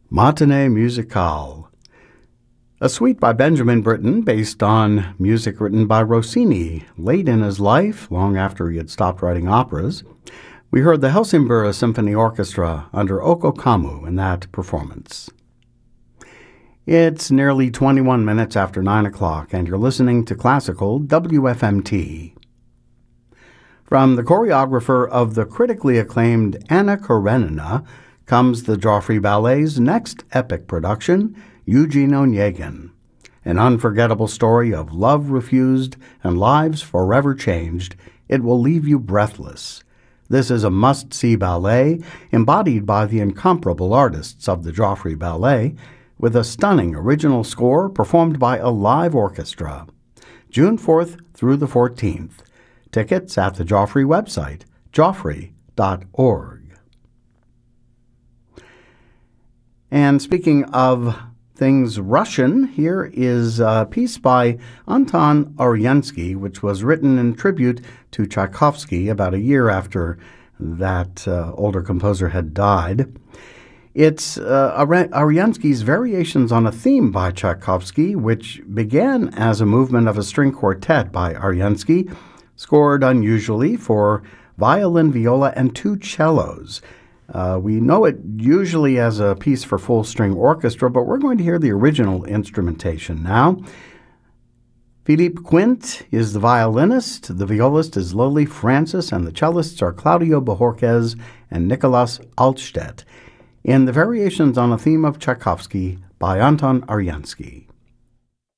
Matinée Musicale, a suite by Benjamin Britten based on music written by Rossini late in his life, long after he had stopped writing operas. We heard the Helsingborg Symphony Orchestra under Oko Kamu in that performance. It's nearly 21 minutes after 9 o'clock, and you're listening to Classical WFMT. From the choreographer of the critically acclaimed Anna Karenina comes the Joffrey Ballet's next epic production, Eugene Onegin, an unforgettable story of love refused and lives forever changed. It will leave you breathless. This is a must-see ballet embodied by the incomparable artists of the Joffrey Ballet, with a stunning original score performed by a live orchestra. June 4th through the 14th. Tickets at the Joffrey website, joffrey.org. And speaking of things Russian, here is a piece by Anton Arensky, which was written in tribute to Tchaikovsky about a year after that older composer had died. It's Arensky's variations on a theme by Tchaikovsky, which began as a movement of a string quartet by Arensky, scored unusually for violin, viola, and two cellos. We know it usually as a piece for full string orchestra, but we're going to hear the original instrumentation now. Philippe Quint is the violinist, the violist is Lily Francis, and the cellists are Claudio Bojorquez and Nicholas Altstedt, in the variations on a theme of Tchaikovsky by Anton Arensky.